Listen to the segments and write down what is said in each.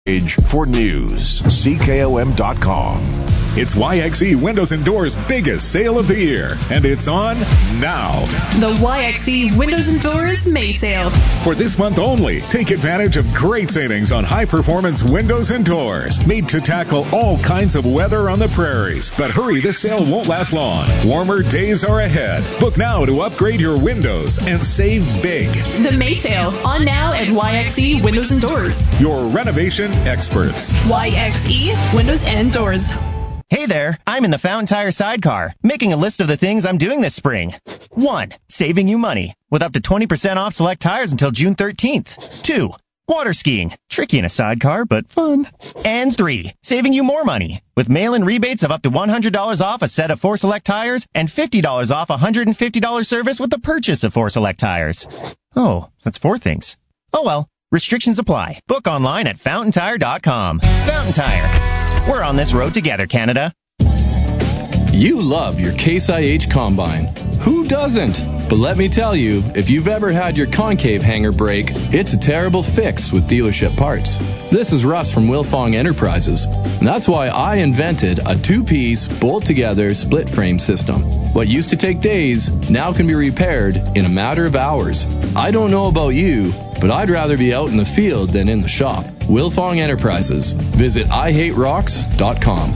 Page for news, CKOM.com. It's YXE Windows and Doors' biggest sale of the year, and it's on now. The YXE Windows and Doors May Sale. For this month only, take advantage of great savings on high-performance windows and doors, made to tackle all kinds of weather on the prairies. But hurry, this sale won't last long. Warmer days are ahead. Book now to upgrade your windows and save big. The May Sale, on now at YXE Windows and Doors. Your renovation experts. YXE Windows and Doors. Hey there, I'm in the Fountain Tire sidecar, making a list of the things I'm doing this spring. 1. Saving you money, with up to 20% off select tires until June 13th. 2. Water skiing, tricky in a sidecar, but fun. And 3. Saving you more money, with mail-in rebates of up to $100 off a set of 4 select tires and $50 off a $150 service with the purchase of 4 select tires. Oh, that's 4 things. Oh well, restrictions apply. Book online at FountainTire.com. Fountain Tire. We're on this road together, Canada. You love your Case IH Combine. Who doesn't? But let me tell you, if you've ever had your concave hanger break, it's a terrible fix with dealership parts. This is Russ from Wilfong Enterprises. And that's why I invented a 2-piece, bolt-together, split-frame system. What used to take days now can be repaired in a matter of hours. I don't know about you, but I'd rather be out in the field than in the shop. Wilfong Enterprises. Visit IHateRocks.com.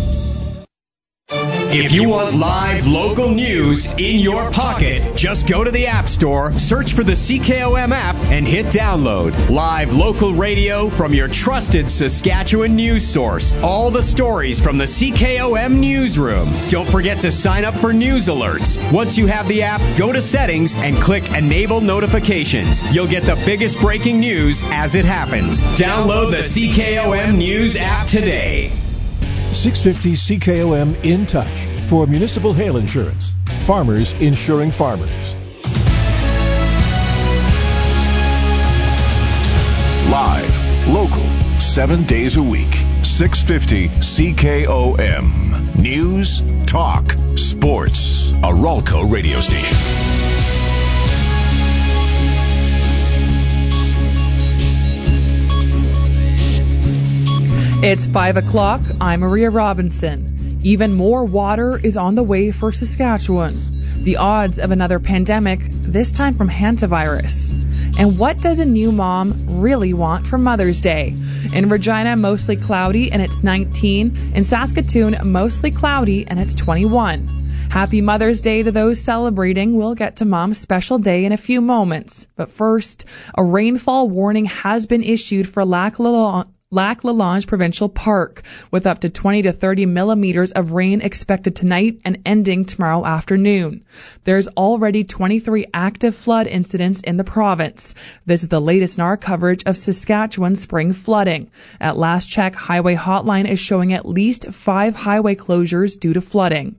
If you want live local news in your pocket, just go to the App Store, search for the CKOM app, and hit download. Live local radio from your trusted Saskatchewan news source. All the stories from the CKOM newsroom. Don't forget to sign up for news alerts. Once you have the app, go to settings and click Enable Notifications. You'll get the biggest breaking news as it happens. Download the CKOM News app today. 650 CKOM In Touch for municipal hail insurance. Farmers insuring farmers. Live, local, 7 days a week. 650 CKOM. News, talk, sports. A Ralco radio station. It's 5 o'clock. I'm Maria Robinson. Even more water is on the way for Saskatchewan. The odds of another pandemic, this time from hantavirus. And what does a new mom really want for Mother's Day? In Regina, mostly cloudy, and it's 19. In Saskatoon, mostly cloudy, and it's 21. Happy Mother's Day to those celebrating. We'll get to Mom's special day in a few moments. But first, a rainfall warning has been issued for Lac Lalonde Provincial Park, with up to 20 to 30 millimeters of rain expected tonight and ending tomorrow afternoon. There's already 23 active flood incidents in the province. This is the latest in our coverage of Saskatchewan spring flooding. At last check, Highway Hotline is showing at least 5 highway closures due to flooding.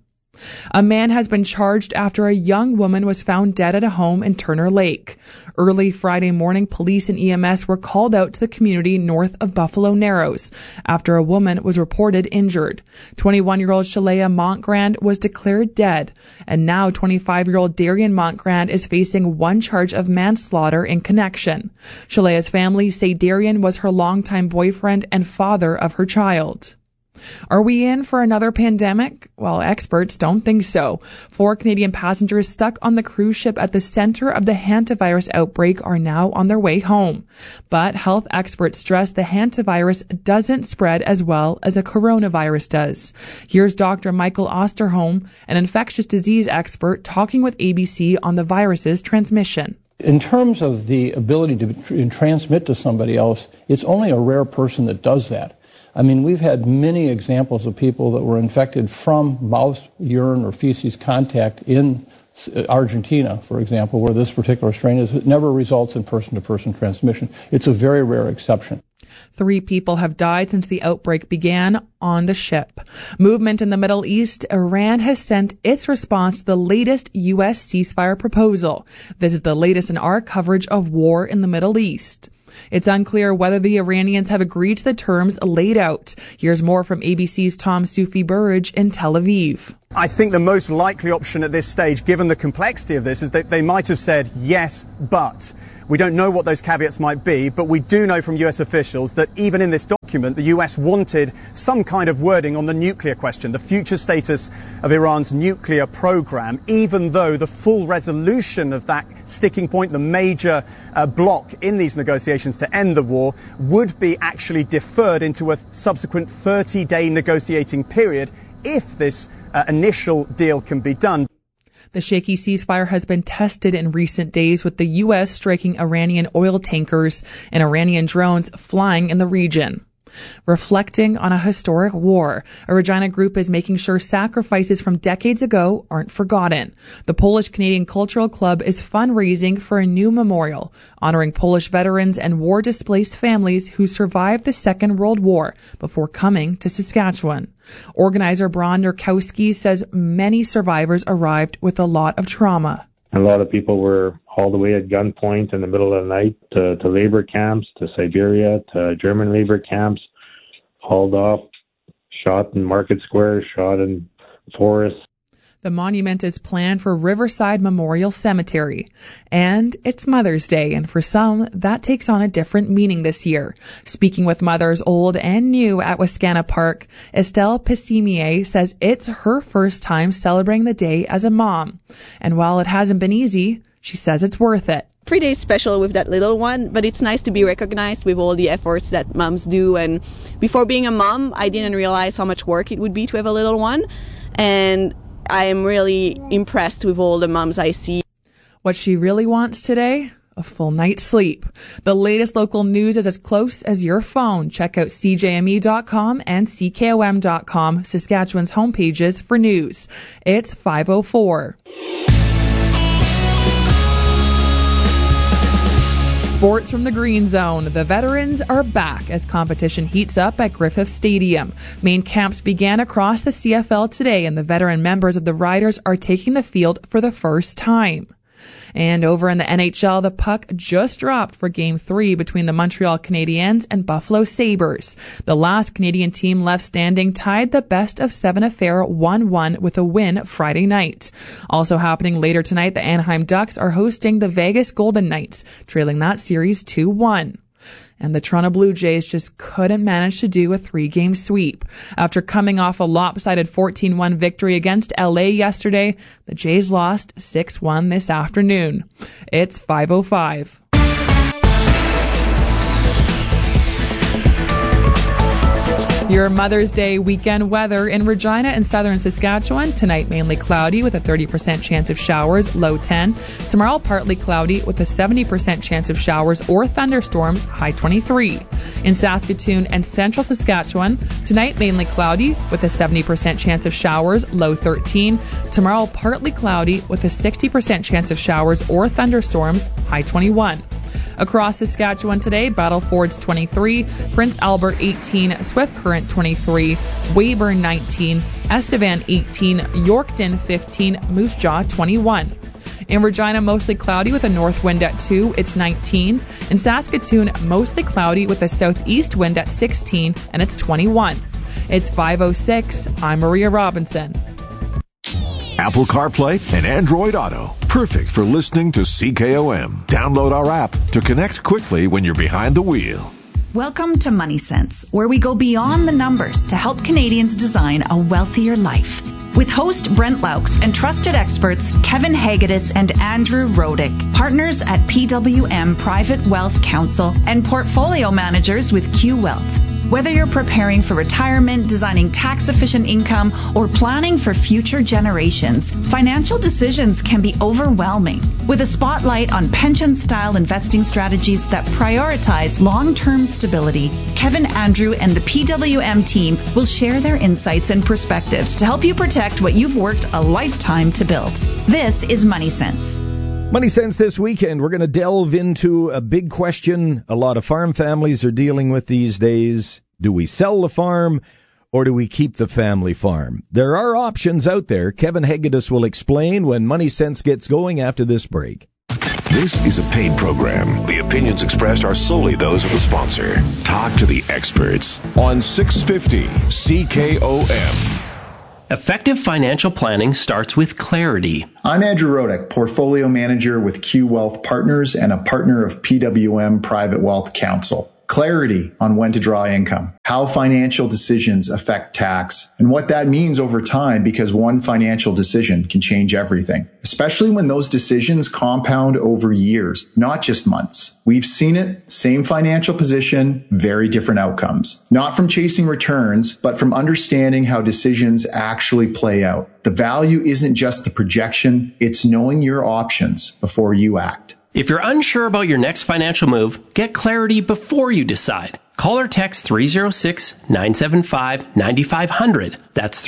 A man has been charged after a young woman was found dead at a home in Turner Lake. Early Friday morning, police and EMS were called out to the community north of Buffalo Narrows after a woman was reported injured. 21-year-old Shalea Montgrand was declared dead, and now 25-year-old Darian Montgrand is facing 1 charge of manslaughter in connection. Shalea's family say Darian was her longtime boyfriend and father of her child. Are we in for another pandemic? Well, experts don't think so. 4 Canadian passengers stuck on the cruise ship at the center of the hantavirus outbreak are now on their way home. But health experts stress the hantavirus doesn't spread as well as a coronavirus does. Here's Dr. Michael Osterholm, an infectious disease expert, talking with ABC on the virus's transmission. In terms of the ability to transmit to somebody else, it's only a rare person that does that. I mean, we've had many examples of people that were infected from mouth, urine, or feces contact in Argentina, for example, where this particular strain is. It never results in person-to-person transmission. It's a very rare exception. 3 people have died since the outbreak began on the ship. Movement in the Middle East. Iran has sent its response to the latest U.S. ceasefire proposal. This is the latest in our coverage of war in the Middle East. It's unclear whether the Iranians have agreed to the terms laid out. Here's more from ABC's Tom Soufi-Burridge in Tel Aviv. I think the most likely option at this stage, given the complexity of this, is that they might have said yes, but. We don't know what those caveats might be, but we do know from US officials that even in this document, the US wanted some kind of wording on the nuclear question, the future status of Iran's nuclear program, even though the full resolution of that sticking point, the major block in these negotiations to end the war, would be actually deferred into a subsequent 30-day negotiating period if this initial deal can be done. The shaky ceasefire has been tested in recent days, with the U.S. striking Iranian oil tankers and Iranian drones flying in the region. Reflecting on a historic war, a Regina group is making sure sacrifices from decades ago aren't forgotten. The Polish-Canadian Cultural Club is fundraising for a new memorial, honoring Polish veterans and war-displaced families who survived the Second World War before coming to Saskatchewan. Organizer Bron Nurkowski says many survivors arrived with a lot of trauma. A lot of people were hauled away at gunpoint in the middle of the night to labor camps, to Siberia, to German labor camps, hauled off, shot in market squares, shot in forests. The monument is planned for Riverside Memorial Cemetery. And it's Mother's Day, and for some, that takes on a different meaning this year. Speaking with mothers old and new at Wascana Park, Estelle Pessimier says it's her first time celebrating the day as a mom. And while it hasn't been easy, she says it's worth it. Every day is special with that little one, but it's nice to be recognized with all the efforts that moms do. And before being a mom, I didn't realize how much work it would be to have a little one. And I am really impressed with all the moms I see. What she really wants today? A full night's sleep. The latest local news is as close as your phone. Check out CJME.com and CKOM.com, Saskatchewan's homepages for news. It's 5:04. Sports from the Green Zone. The veterans are back as competition heats up at Griffith Stadium. Main camps began across the CFL today, and the veteran members of the Riders are taking the field for the first time. And over in the NHL, the puck just dropped for Game 3 between the Montreal Canadiens and Buffalo Sabres. The last Canadian team left standing tied the best-of-7 affair 1-1 with a win Friday night. Also happening later tonight, the Anaheim Ducks are hosting the Vegas Golden Knights, trailing that series 2-1. And the Toronto Blue Jays just couldn't manage to do a 3-game sweep. After coming off a lopsided 14-1 victory against LA yesterday, the Jays lost 6-1 this afternoon. It's 5:05. Your Mother's Day weekend weather in Regina and southern Saskatchewan. Tonight, mainly cloudy with a 30% chance of showers, low 10. Tomorrow, partly cloudy with a 70% chance of showers or thunderstorms, high 23. In Saskatoon and central Saskatchewan, tonight, mainly cloudy with a 70% chance of showers, low 13. Tomorrow, partly cloudy with a 60% chance of showers or thunderstorms, high 21. Across Saskatchewan today, Battleford's 23, Prince Albert 18, Swift Current 23, Weyburn 19, Estevan 18, Yorkton 15, Moose Jaw 21. In Regina, mostly cloudy with a north wind at 2, it's 19. In Saskatoon, mostly cloudy with a southeast wind at 16, and it's 21. It's 5:06. I'm Maria Robinson. Apple CarPlay and Android Auto. Perfect for listening to CKOM. Download our app to connect quickly when you're behind the wheel. Welcome to Money Sense, where we go beyond the numbers to help Canadians design a wealthier life. With host Brent Laux and trusted experts Kevin Hagedis and Andrew Rodick, partners at PWM Private Wealth Counsel and portfolio managers with Q Wealth. Whether you're preparing for retirement, designing tax-efficient income, or planning for future generations, financial decisions can be overwhelming. With a spotlight on pension-style investing strategies that prioritize long-term stability, Kevin, Andrew, and the PWM team will share their insights and perspectives to help you protect what you've worked a lifetime to build. This is Money Sense. Money Sense this weekend, we're going to delve into a big question a lot of farm families are dealing with these days. Do we sell the farm or do we keep the family farm? There are options out there. Kevin Hagedis will explain when Money Sense gets going after this break. This is a paid program. The opinions expressed are solely those of the sponsor. Talk to the experts on 650 CKOM. Effective financial planning starts with clarity. I'm Andrew Rodick, Portfolio Manager with Q Wealth Partners and a partner of PWM Private Wealth Counsel. Clarity on when to draw income, how financial decisions affect tax, and what that means over time, because one financial decision can change everything, especially when those decisions compound over years, not just months. We've seen it, same financial position, very different outcomes. Not from chasing returns, but from understanding how decisions actually play out. The value isn't just the projection, it's knowing your options before you act. If you're unsure about your next financial move, get clarity before you decide. Call or text 306-975-9500. That's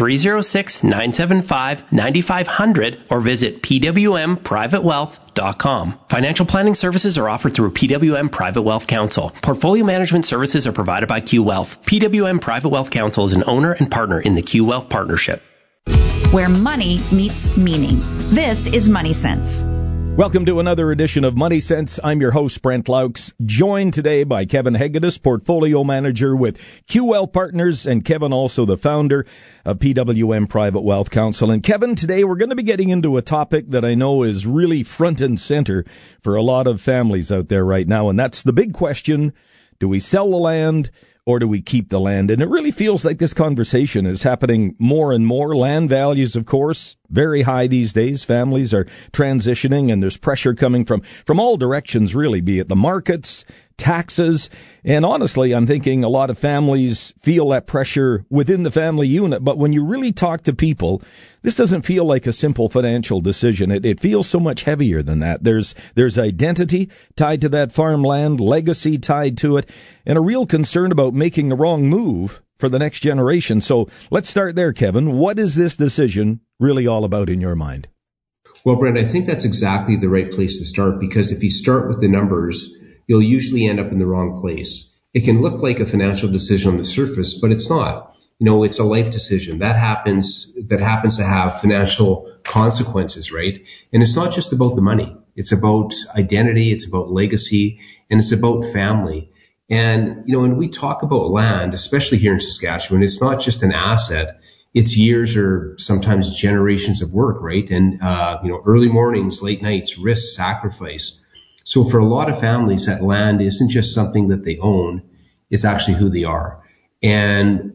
306-975-9500 or visit pwmprivatewealth.com. Financial planning services are offered through PWM Private Wealth Counsel. Portfolio management services are provided by Q Wealth. PWM Private Wealth Counsel is an owner and partner in the Q Wealth Partnership. Where money meets meaning. This is Money Sense. Welcome to another edition of Money Sense. I'm your host, Brent Laux, joined today by Kevin Hegedus, Portfolio Manager with Q Wealth Partners, and Kevin, also the founder of PWM Private Wealth Counsel. And Kevin, today we're going to be getting into a topic that I know is really front and center for a lot of families out there right now, and that's the big question: do we sell the land or do we keep the land? And it really feels like this conversation is happening more and more. Land values, of course, very high these days. Families are transitioning, and there's pressure coming from all directions, really, be it the markets, taxes. And honestly, I'm thinking a lot of families feel that pressure within the family unit. But when you really talk to people, this doesn't feel like a simple financial decision. It feels so much heavier than that. There's identity tied to that farmland, legacy tied to it, and a real concern about making the wrong move for the next generation. So let's start there, Kevin. What is this decision really all about in your mind? Well, Brent, I think that's exactly the right place to start, because if you start with the numbers, you'll usually end up in the wrong place. It can look like a financial decision on the surface, but it's not. You know, it's a life decision that happens to have financial consequences, right? And it's not just about the money. It's about identity. It's about legacy, and it's about family. And, you know, when we talk about land, especially here in Saskatchewan, it's not just an asset. It's years or sometimes generations of work, right? And, early mornings, late nights, risk, sacrifice. So for a lot of families, that land isn't just something that they own. It's actually who they are. And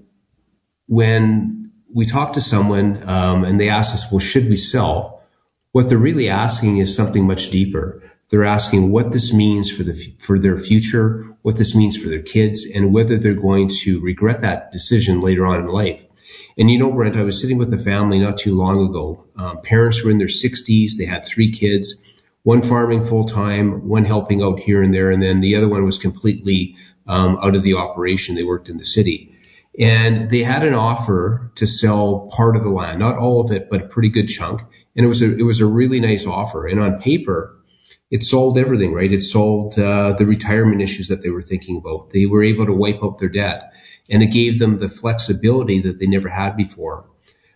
when we talk to someone and they ask us, well, should we sell? What they're really asking is something much deeper. They're asking what this means for their future, what this means for their kids, and whether they're going to regret that decision later on in life. And you know, Brent, I was sitting with a family not too long ago. Parents were in their 60s. They had 3 kids, one farming full time, one helping out here and there, and then the other one was completely out of the operation. They worked in the city. And they had an offer to sell part of the land, not all of it, but a pretty good chunk. And it was a really nice offer. And on paper, it solved everything, right? It solved the retirement issues that they were thinking about. They were able to wipe out their debt, and it gave them the flexibility that they never had before.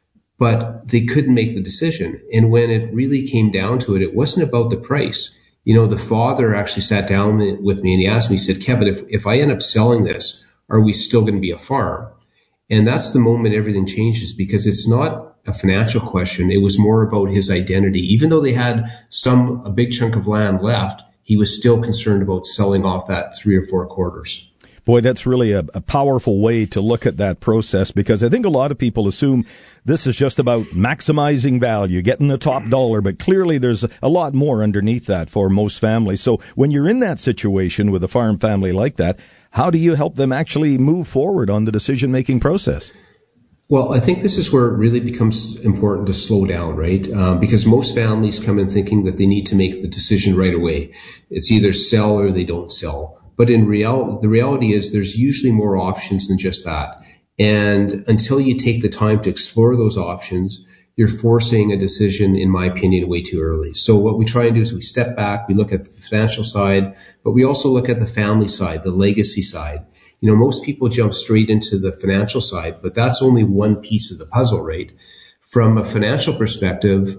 But they couldn't make the decision. And when it really came down to it, it wasn't about the price. You know, the father actually sat down with me and he asked me, he said, Kevin, if I end up selling this, are we still going to be a farm? And that's the moment everything changes, because it's not a financial question. It was more about his identity. Even though they had a big chunk of land left, he was still concerned about selling off that 3 or 4 quarters. Boy, that's really a powerful way to look at that process, because I think a lot of people assume this is just about maximizing value, getting the top dollar, but clearly there's a lot more underneath that for most families. So when you're in that situation with a farm family like that, how do you help them actually move forward on the decision-making process? Well, I think this is where it really becomes important to slow down, right? Because most families come in thinking that they need to make the decision right away. It's either sell or they don't sell. But in the reality is there's usually more options than just that. And until you take the time to explore those options, you're forcing a decision, in my opinion, way too early. So what we try and do is we step back, we look at the financial side, but we also look at the family side, the legacy side. You know, most people jump straight into the financial side, but that's only one piece of the puzzle, right? From a financial perspective,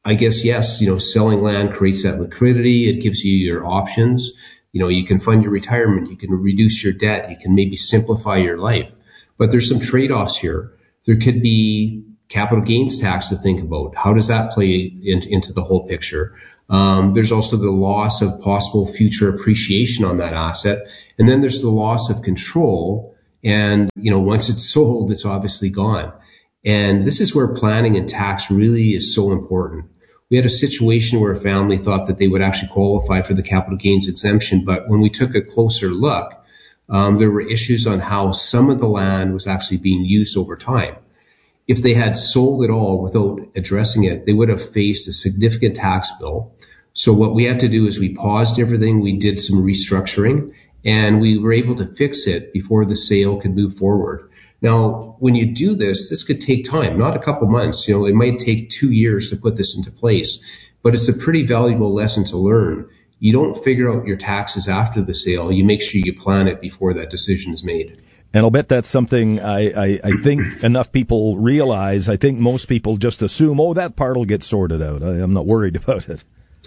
I guess, yes, selling land creates that liquidity. It gives you your options. You can fund your retirement. You can reduce your debt. You can maybe simplify your life. But there's some trade-offs here. There could be capital gains tax to think about. How does that play into the whole picture? There's also the loss of possible future appreciation on that asset. And then there's the loss of control. And, once it's sold, it's obviously gone. And this is where planning and tax really is so important. We had a situation where a family thought that they would actually qualify for the capital gains exemption. But when we took a closer look, there were issues on how some of the land was actually being used over time. If they had sold it all without addressing it, they would have faced a significant tax bill. So what we had to do is we paused everything. We did some restructuring, and we were able to fix it before the sale could move forward. Now, when you do this could take time, not a couple months. It might take 2 years to put this into place, but it's a pretty valuable lesson to learn. You don't figure out your taxes after the sale. You make sure you plan it before that decision is made. And I'll bet that's something I think enough people realize. I think most people just assume, that part will get sorted out. I'm not worried about it.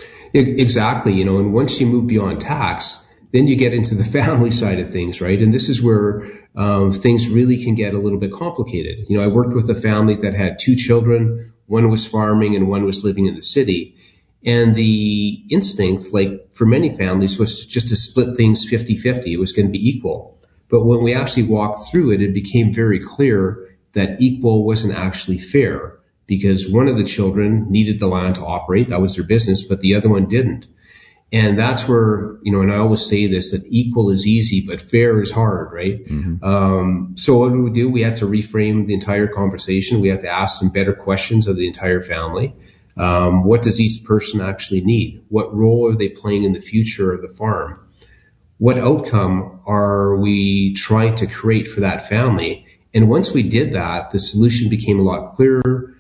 Exactly. And once you move beyond tax, then you get into the family side of things, right? And this is where things really can get a little bit complicated. I worked with a family that had 2 children. One was farming and one was living in the city. And the instinct, like for many families, was just to split things 50-50. It was going to be equal. But when we actually walked through it, it became very clear that equal wasn't actually fair, because one of the children needed the land to operate. That was their business, but the other one didn't. And that's where, and I always say this, that equal is easy, but fair is hard, right? Mm-hmm. So what did we do? We had to reframe the entire conversation. We had to ask some better questions of the entire family. What does each person actually need? What role are they playing in the future of the farm? What outcome are we trying to create for that family? And once we did that, the solution became a lot clearer.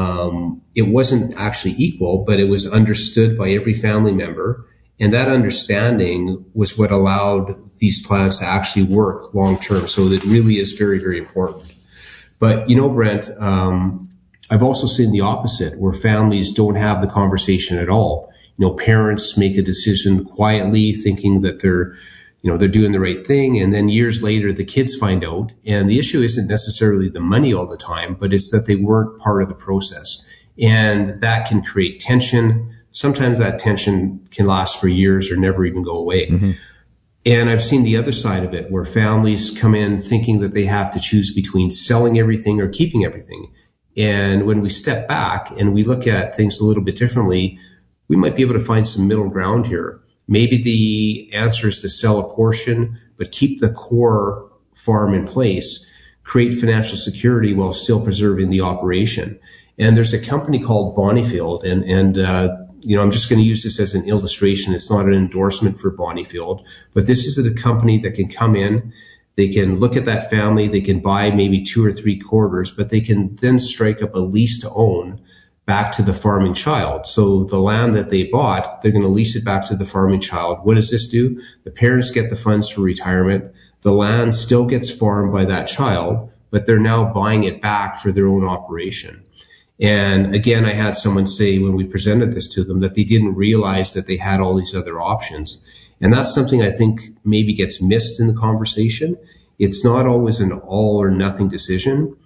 It wasn't actually equal, but it was understood by every family member. And that understanding was what allowed these plans to actually work long term. So that really is very, very important. But, Brent, I've also seen the opposite, where families don't have the conversation at all. Parents make a decision quietly, thinking that they're doing the right thing. And then years later, the kids find out. And the issue isn't necessarily the money all the time, but it's that they weren't part of the process. And that can create tension. Sometimes that tension can last for years or never even go away. Mm-hmm. And I've seen the other side of it, where families come in thinking that they have to choose between selling everything or keeping everything. And when we step back and we look at things a little bit differently, we might be able to find some middle ground here. Maybe the answer is to sell a portion, but keep the core farm in place, create financial security while still preserving the operation. And there's a company called Bonnyfield, and I'm just going to use this as an illustration. It's not an endorsement for Bonnyfield, but this is a company that can come in. They can look at that family. They can buy maybe 2 or 3 quarters, but they can then strike up a lease to own back to the farming child. So the land that they bought, they're going to lease it back to the farming child. What does this do? The parents get the funds for retirement. The land still gets farmed by that child, but they're now buying it back for their own operation. And again, I had someone say when we presented this to them that they didn't realize that they had all these other options. And that's something I think maybe gets missed in the conversation. It's not always an all or nothing decision.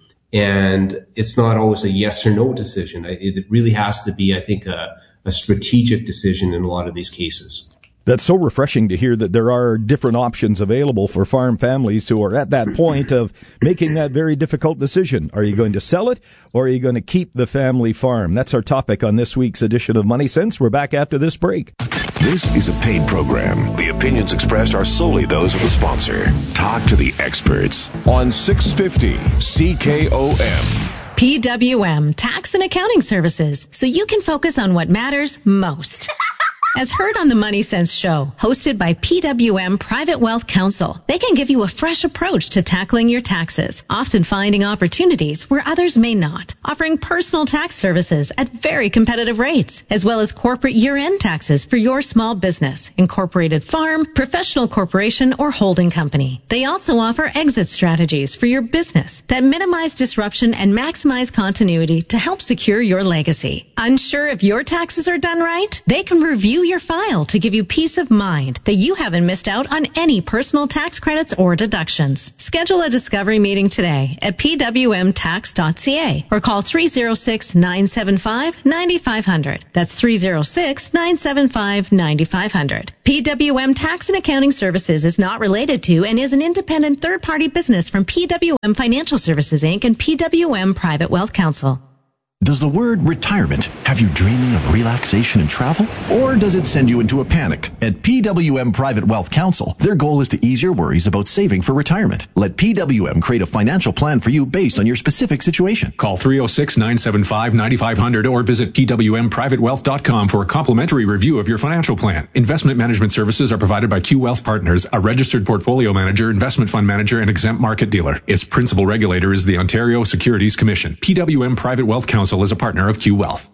And it's not always a yes or no decision. It really has to be, I think, a strategic decision in a lot of these cases. That's so refreshing to hear that there are different options available for farm families who are at that point of making that very difficult decision. Are you going to sell it, or are you going to keep the family farm? That's our topic on this week's edition of Money Sense. We're back after this break. This is a paid program. The opinions expressed are solely those of the sponsor. Talk to the experts on 650 CKOM. PWM, Tax and Accounting Services, so you can focus on what matters most. As heard on the Money Sense Show, hosted by PWM Private Wealth Counsel, they can give you a fresh approach to tackling your taxes, often finding opportunities where others may not, offering personal tax services at very competitive rates, as well as corporate year-end taxes for your small business, incorporated farm, professional corporation, or holding company. They also offer exit strategies for your business that minimize disruption and maximize continuity to help secure your legacy. Unsure if your taxes are done right? They can review your file to give you peace of mind that you haven't missed out on any personal tax credits or deductions. Schedule a discovery meeting today at pwmtax.ca or call 306-975-9500. That's 306-975-9500. PWM Tax and Accounting Services is not related to and is an independent third-party business from PWM Financial Services, Inc. and PWM Private Wealth Counsel. Does the word retirement have you dreaming of relaxation and travel? Or does it send you into a panic? At PWM Private Wealth Counsel, their goal is to ease your worries about saving for retirement. Let PWM create a financial plan for you based on your specific situation. Call 306-975-9500 or visit pwmprivatewealth.com for a complimentary review of your financial plan. Investment management services are provided by Q Wealth Partners, a registered portfolio manager, investment fund manager, and exempt market dealer. Its principal regulator is the Ontario Securities Commission. PWM Private Wealth Counsel is a partner of Q Wealth.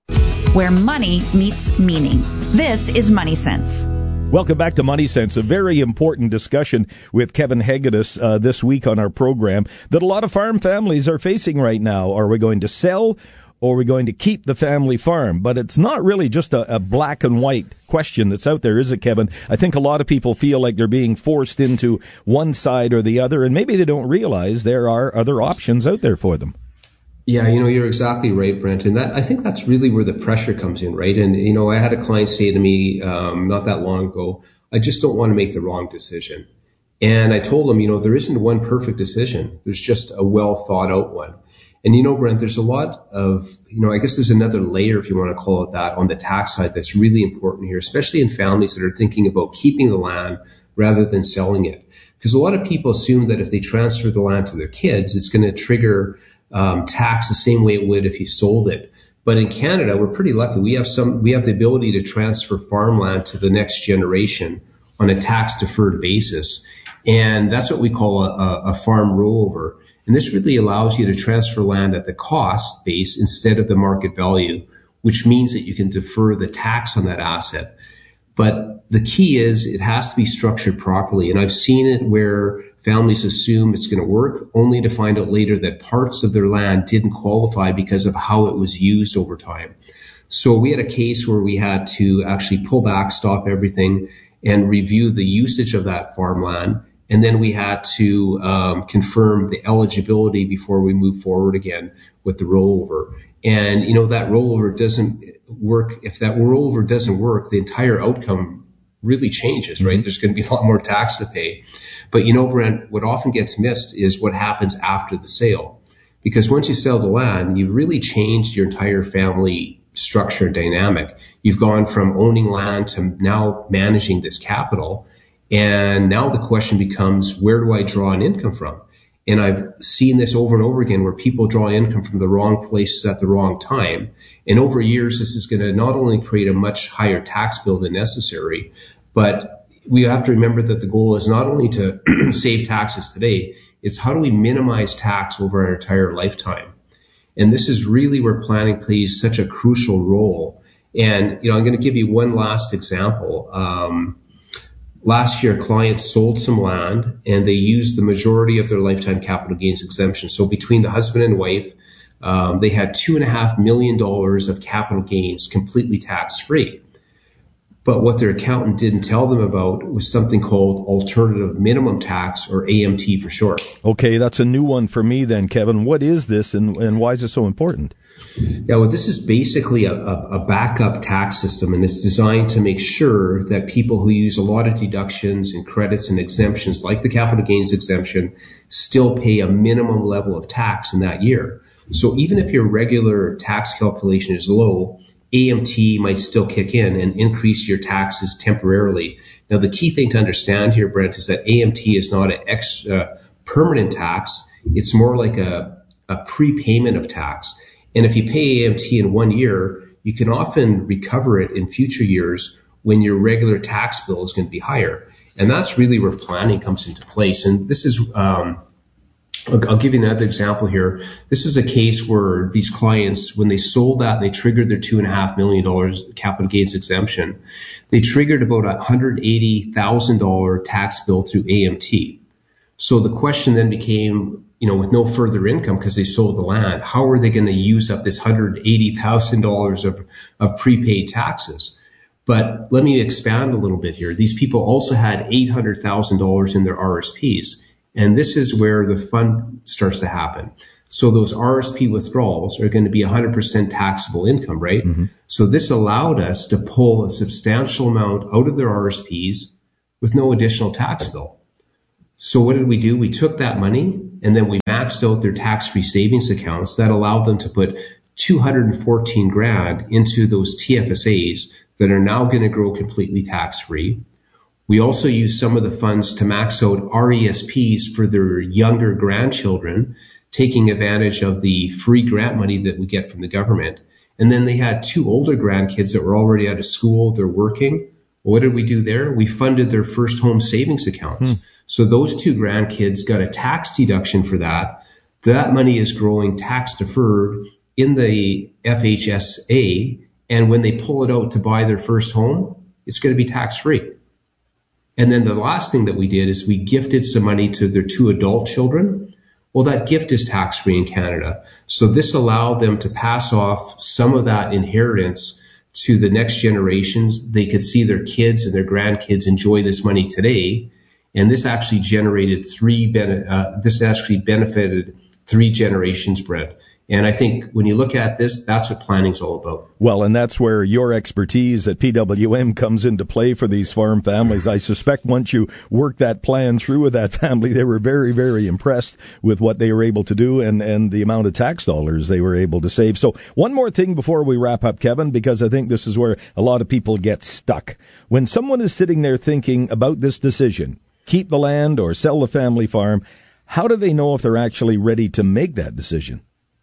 Where money meets meaning. This is Money Sense. Welcome back to Money Sense, a very important discussion with Kevin Hegedus this week on our program that a lot of farm families are facing right now. Are we going to sell or are we going to keep the family farm? But it's not really just a black and white question that's out there, is it, Kevin? I think a lot of people feel like they're being forced into one side or the other, and maybe they don't realize there are other options out there for them. Yeah, you're exactly right, Brent. And I think that's really where the pressure comes in, right? And, I had a client say to me not that long ago, I just don't want to make the wrong decision. And I told him, there isn't one perfect decision. There's just a well thought out one. And, Brent, there's a lot of, I guess there's another layer, if you want to call it that, on the tax side that's really important here, especially in families that are thinking about keeping the land rather than selling it. Because a lot of people assume that if they transfer the land to their kids, it's going to trigger tax the same way it would if you sold it. But in Canada, we're pretty lucky. We have the ability to transfer farmland to the next generation on a tax deferred basis. And that's what we call a farm rollover. And this really allows you to transfer land at the cost base instead of the market value, which means that you can defer the tax on that asset. But the key is it has to be structured properly. And I've seen it where families assume it's going to work, only to find out later that parts of their land didn't qualify because of how it was used over time. So we had a case where we had to actually pull back, stop everything, and review the usage of that farmland. And then we had to confirm the eligibility before we move forward again with the rollover. And, that rollover doesn't work. If that rollover doesn't work, the entire outcome really changes, right? There's going to be a lot more tax to pay. But, Brent, what often gets missed is what happens after the sale. Because once you sell the land, you've really changed your entire family structure and dynamic. You've gone from owning land to now managing this capital. And now the question becomes, where do I draw an income from? And I've seen this over and over again where people draw income from the wrong places at the wrong time. And over years, this is going to not only create a much higher tax bill than necessary, but we have to remember that the goal is not only to save taxes today, it's how do we minimize tax over our entire lifetime? And this is really where planning plays such a crucial role. And, I'm going to give you one last example. Last year, clients sold some land and they used the majority of their lifetime capital gains exemption. So between the husband and wife, they had $2.5 million of capital gains completely tax-free. But what their accountant didn't tell them about was something called alternative minimum tax, or AMT for short. Okay, that's a new one for me then, Kevin. What is this and why is it so important? Yeah, well, this is basically a backup tax system, and it's designed to make sure that people who use a lot of deductions and credits and exemptions, like the capital gains exemption, still pay a minimum level of tax in that year. So even if your regular tax calculation is low, AMT might still kick in and increase your taxes temporarily. Now, the key thing to understand here, Brent, is that AMT is not an permanent tax. It's more like a prepayment of tax. And if you pay AMT in 1 year, you can often recover it in future years when your regular tax bill is going to be higher. And that's really where planning comes into place. And this is, I'll give you another example here. This is a case where these clients, when they sold that, they triggered their $2.5 million capital gains exemption. They triggered about a $180,000 tax bill through AMT. So the question then became, with no further income because they sold the land, how are they going to use up this $180,000 of prepaid taxes? But let me expand a little bit here. These people also had $800,000 in their RSPs. And this is where the fun starts to happen. So those RSP withdrawals are going to be 100% taxable income, right? Mm-hmm. So this allowed us to pull a substantial amount out of their RSPs with no additional tax bill. So what did we do? We took that money and then we maxed out their tax-free savings accounts that allowed them to put $214,000 into those TFSAs that are now going to grow completely tax-free. We also use some of the funds to max out RESPs for their younger grandchildren, taking advantage of the free grant money that we get from the government. And then they had 2 older grandkids that were already out of school. They're working. What did we do there? We funded their first home savings accounts. So those 2 grandkids got a tax deduction for that. That money is growing tax deferred in the FHSA. And when they pull it out to buy their first home, it's going to be tax free. And then the last thing that we did is we gifted some money to their 2 adult children. Well, that gift is tax-free in Canada. So this allowed them to pass off some of that inheritance to the next generations. They could see their kids and their grandkids enjoy this money today. And this actually generated benefited 3 generations, Brent. And I think when you look at this, that's what planning's all about. Well, and that's where your expertise at PWM comes into play for these farm families. I suspect once you work that plan through with that family, they were very, very impressed with what they were able to do and the amount of tax dollars they were able to save. So one more thing before we wrap up, Kevin, because I think this is where a lot of people get stuck. When someone is sitting there thinking about this decision, keep the land or sell the family farm, how do they know if they're actually ready to make that decision?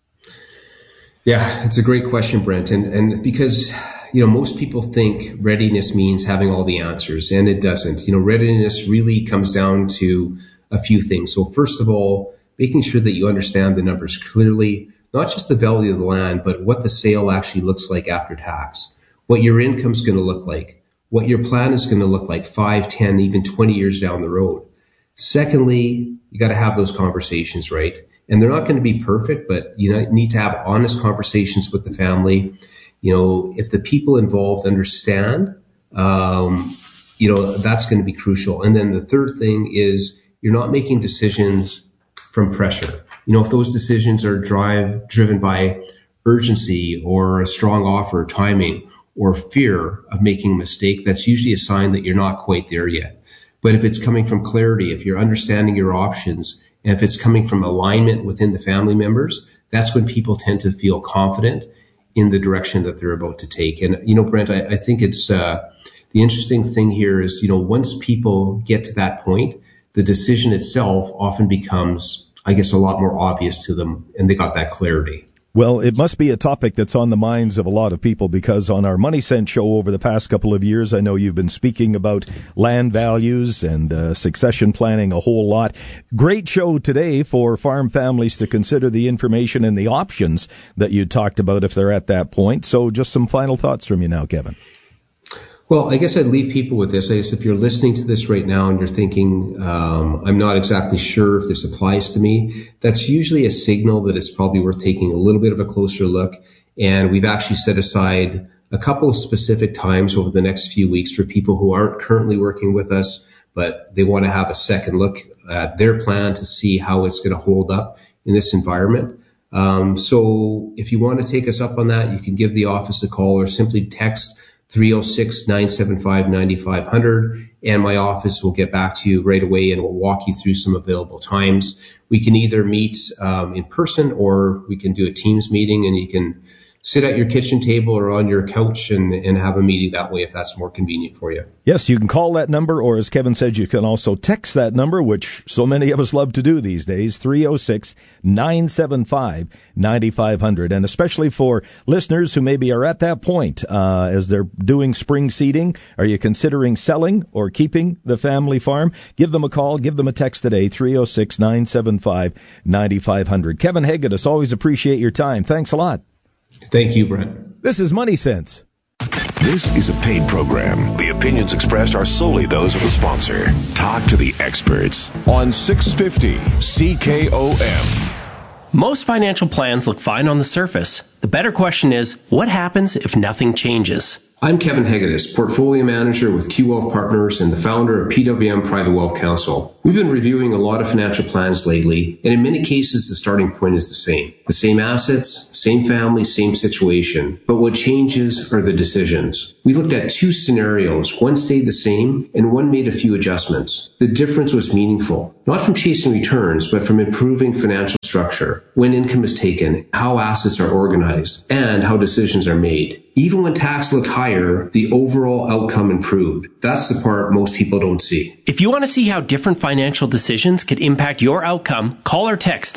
Yeah, it's a great question, Brent. And because, most people think readiness means having all the answers, and it doesn't. Readiness really comes down to a few things. So first of all, making sure that you understand the numbers clearly, not just the value of the land, but what the sale actually looks like after tax, what your income's going to look like, what your plan is going to look like 5, 10, even 20 years down the road. Secondly, you got to have those conversations, right? And they're not going to be perfect, but you need to have honest conversations with the family. If the people involved understand, that's going to be crucial. And then the third thing is you're not making decisions from pressure. If those decisions are driven by urgency or a strong offer, timing, or fear of making a mistake, that's usually a sign that you're not quite there yet. But if it's coming from clarity, if you're understanding your options, and if it's coming from alignment within the family members, that's when people tend to feel confident in the direction that they're about to take. And, Brent, I think it's the interesting thing here is, once people get to that point, the decision itself often becomes, I guess, a lot more obvious to them, and they got that clarity. Well, it must be a topic that's on the minds of a lot of people because on our Money Sense show over the past couple of years, I know you've been speaking about land values and succession planning a whole lot. Great show today for farm families to consider the information and the options that you talked about if they're at that point. So just some final thoughts from you now, Kevin. Well, I guess I'd leave people with this. I guess if you're listening to this right now and you're thinking, I'm not exactly sure if this applies to me, that's usually a signal that it's probably worth taking a little bit of a closer look. And we've actually set aside a couple of specific times over the next few weeks for people who aren't currently working with us, but they want to have a second look at their plan to see how it's going to hold up in this environment. So if you want to take us up on that, you can give the office a call or simply text 306-975-9500, and my office will get back to you right away and we'll walk you through some available times. We can either meet in person or we can do a Teams meeting, and you can sit at your kitchen table or on your couch and have a meeting that way if that's more convenient for you. Yes, you can call that number, or as Kevin said, you can also text that number, which so many of us love to do these days, 306-975-9500. And especially for listeners who maybe are at that point as they're doing spring seeding, are you considering selling or keeping the family farm? Give them a call, give them a text today, 306-975-9500. Kevin Hegedus, always appreciate your time. Thanks a lot. Thank you, Brent. This is Money Sense. This is a paid program. The opinions expressed are solely those of the sponsor. Talk to the experts on 650 CKOM. Most financial plans look fine on the surface. The better question is, what happens if nothing changes? I'm Kevin Hegedus, Portfolio Manager with Q Wealth Partners and the founder of PWM Private Wealth Council. We've been reviewing a lot of financial plans lately, and in many cases the starting point is the same. The same assets, same family, same situation, but what changes are the decisions. We looked at two scenarios. One stayed the same, and one made a few adjustments. The difference was meaningful, not from chasing returns, but from improving financial structure, when income is taken, how assets are organized, and how decisions are made. Even when tax looked higher, the overall outcome improved. That's the part most people don't see. If you want to see how different financial decisions could impact your outcome, call or text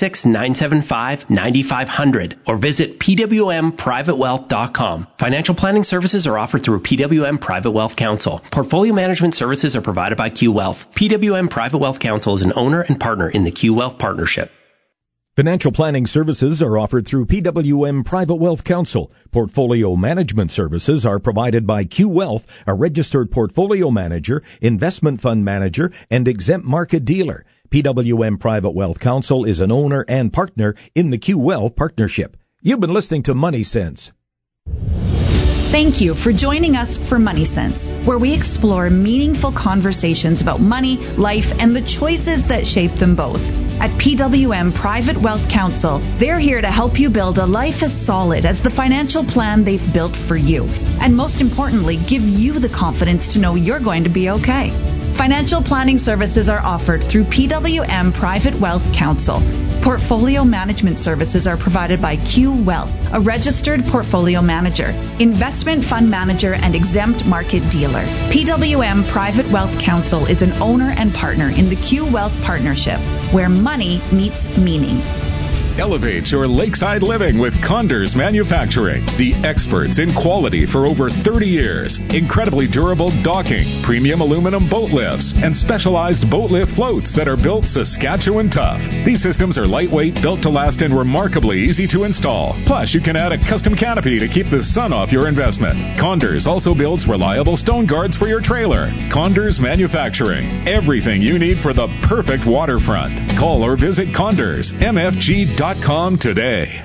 306-975-9500 or visit pwmprivatewealth.com. Financial planning services are offered through PWM Private Wealth Council. Portfolio management services are provided by Q Wealth. PWM Private Wealth Council is an owner and partner in the Q Wealth Partnership. Financial planning services are offered through PWM Private Wealth Council. Portfolio management services are provided by Q Wealth, a registered portfolio manager, investment fund manager, and exempt market dealer. PWM Private Wealth Council is an owner and partner in the Q Wealth Partnership. You've been listening to Money Sense. Thank you for joining us for Money Sense, where we explore meaningful conversations about money, life, and the choices that shape them both. At PWM Private Wealth Council, they're here to help you build a life as solid as the financial plan they've built for you. And most importantly, give you the confidence to know you're going to be okay. Financial planning services are offered through PWM Private Wealth Council. Portfolio management services are provided by Q Wealth, a registered portfolio manager, investment fund manager, and exempt market dealer. PWM Private Wealth Council is an owner and partner in the Q Wealth Partnership, where money meets meaning. Elevate your lakeside living with Condors Manufacturing, the experts in quality for over 30 years. Incredibly durable docking, premium aluminum boat lifts, and specialized boat lift floats that are built Saskatchewan tough. These systems are lightweight, built to last, and remarkably easy to install. Plus, you can add a custom canopy to keep the sun off your investment. Condors also builds reliable stone guards for your trailer. Condors Manufacturing, everything you need for the perfect waterfront. Call or visit CondorsMFG.com today.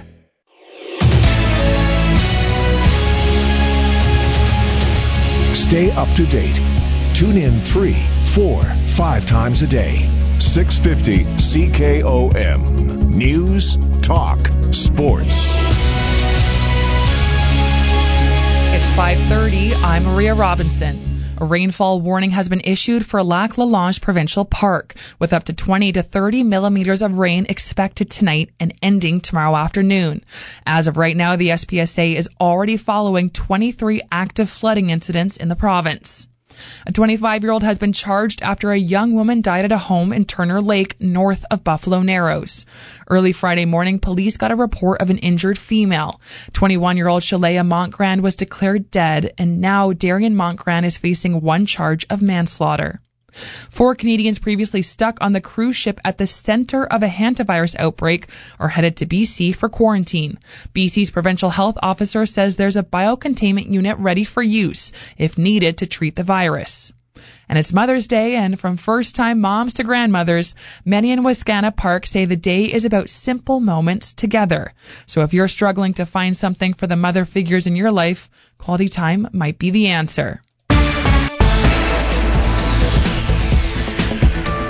Stay up to date. Tune in 3, 4, 5 times a day. 650 CKOM. News, talk, sports. It's 5:30. I'm Maria Robinson. A rainfall warning has been issued for Lac La Longe Provincial Park, with up to 20 to 30 millimeters of rain expected tonight and ending tomorrow afternoon. As of right now, the SPSA is already following 23 active flooding incidents in the province. A 25-year-old has been charged after a young woman died at a home in Turner Lake, north of Buffalo Narrows. Early Friday morning, police got a report of an injured female. 21-year-old Shalea Montgrand was declared dead, and now Darian Montgrand is facing one charge of manslaughter. 4 Canadians previously stuck on the cruise ship at the center of a hantavirus outbreak are headed to BC for quarantine. BC's provincial health officer says there's a biocontainment unit ready for use if needed to treat the virus. And it's Mother's Day, and from first-time moms to grandmothers, many in Wascana Park say the day is about simple moments together. So if you're struggling to find something for the mother figures in your life, quality time might be the answer.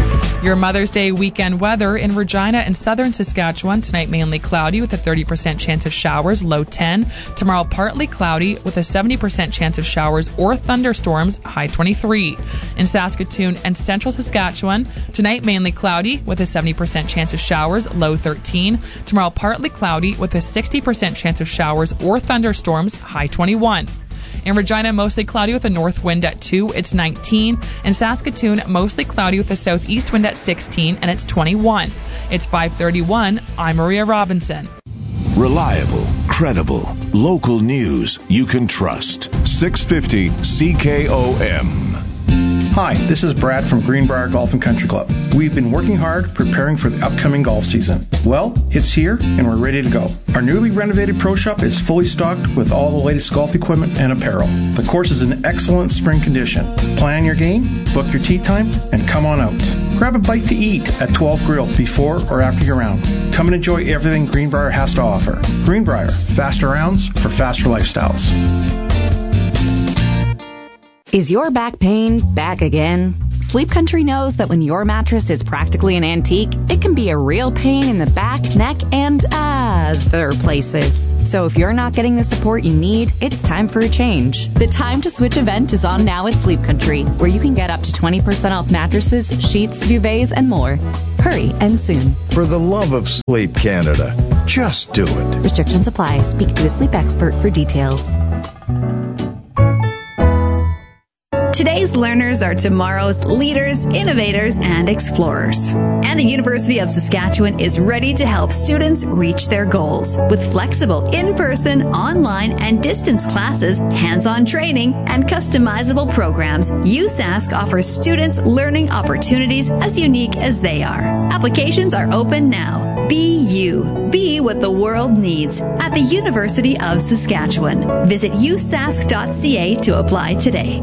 Your Mother's Day weekend weather in Regina and southern Saskatchewan. Tonight mainly cloudy with a 30% chance of showers, low 10. Tomorrow partly cloudy with a 70% chance of showers or thunderstorms, high 23. In Saskatoon and central Saskatchewan, tonight mainly cloudy with a 70% chance of showers, low 13. Tomorrow partly cloudy with a 60% chance of showers or thunderstorms, high 21. In Regina, mostly cloudy with a north wind at 2, it's 19. In Saskatoon, mostly cloudy with a southeast wind at 16, and it's 21. It's 5:31. I'm Maria Robinson. Reliable, credible, local news you can trust. 650 CKOM. Hi, this is Brad from Greenbrier Golf and Country Club. We've been working hard preparing for the upcoming golf season. Well, it's here and we're ready to go. Our newly renovated pro shop is fully stocked with all the latest golf equipment and apparel. The course is in excellent spring condition. Plan your game, book your tee time, and come on out. Grab a bite to eat at 12 Grill before or after your round. Come and enjoy everything Greenbrier has to offer. Greenbrier, faster rounds for faster lifestyles. Is your back pain back again? Sleep Country knows that when your mattress is practically an antique, it can be a real pain in the back, neck, and other places. So if you're not getting the support you need, it's time for a change. The Time to Switch event is on now at Sleep Country, where you can get up to 20% off mattresses, sheets, duvets, and more. Hurry and soon. For the love of Sleep Canada, just do it. Restrictions apply. Speak to a sleep expert for details. Today's learners are tomorrow's leaders, innovators, and explorers. And the University of Saskatchewan is ready to help students reach their goals. With flexible in-person, online, and distance classes, hands-on training, and customizable programs, USask offers students learning opportunities as unique as they are. Applications are open now. Be you. Be what the world needs at the University of Saskatchewan. Visit usask.ca to apply today.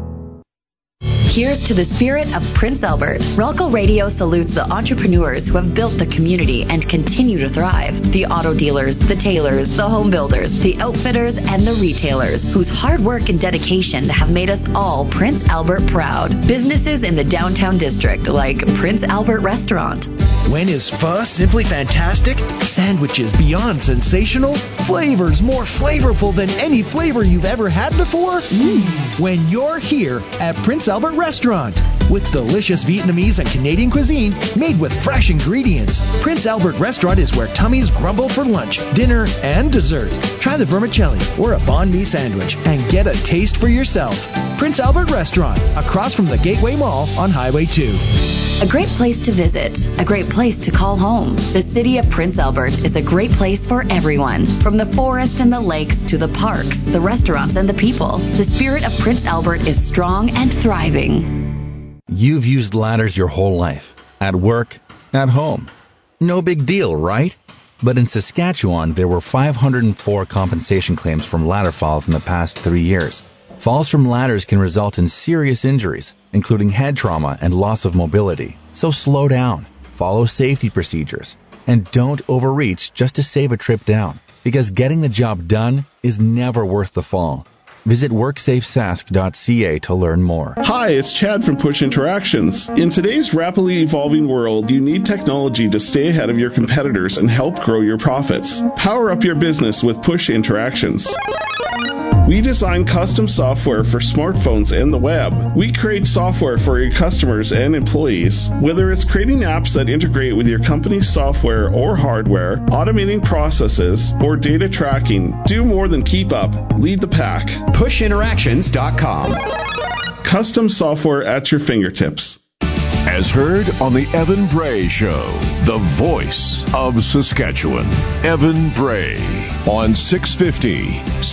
Here's to the spirit of Prince Albert. Relco Radio salutes the entrepreneurs who have built the community and continue to thrive. The auto dealers, the tailors, the home builders, the outfitters, and the retailers whose hard work and dedication have made us all Prince Albert proud. Businesses in the downtown district like Prince Albert Restaurant. When is pho simply fantastic? Sandwiches beyond sensational? Flavors more flavorful than any flavor you've ever had before? When you're here at Prince Albert Restaurant. With delicious Vietnamese and Canadian cuisine made with fresh ingredients, Prince Albert Restaurant is where tummies grumble for lunch, dinner, and dessert. Try the vermicelli or a banh mi sandwich and get a taste for yourself. Prince Albert Restaurant, across from the Gateway Mall on Highway 2. A great place to visit, a great place to call home. The city of Prince Albert is a great place for everyone. From the forest and the lakes to the parks, the restaurants, and the people, the spirit of Prince Albert is strong and thriving. You've used ladders your whole life. At work, at home. No big deal, right? But in Saskatchewan, there were 504 compensation claims from ladder falls in the past 3 years. Falls from ladders can result in serious injuries, including head trauma and loss of mobility. So slow down, follow safety procedures, and don't overreach just to save a trip down, because getting the job done is never worth the fall. Visit WorksafeSask.ca to learn more. Hi, it's Chad from Push Interactions. In today's rapidly evolving world, you need technology to stay ahead of your competitors and help grow your profits. Power up your business with Push Interactions. We design custom software for smartphones and the web. We create software for your customers and employees. Whether it's creating apps that integrate with your company's software or hardware, automating processes, or data tracking, do more than keep up. Lead the pack. PushInteractions.com. Custom software at your fingertips. As heard on the Evan Bray Show, the voice of Saskatchewan. Evan Bray on 650